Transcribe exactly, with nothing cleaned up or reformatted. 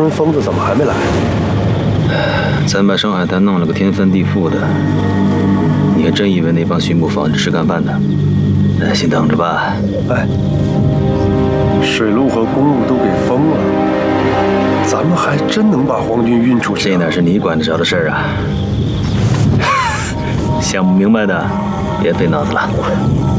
不容易疯子怎么还没来？ 咱把上海滩弄了个天翻地覆的，你还真以为那帮巡捕房只是干饭的？耐心等着吧。 哎，水路和公路都给封了，咱们还真能把皇军运出去？ 这哪是你管得着的事儿啊！想不明白的，别费脑子了。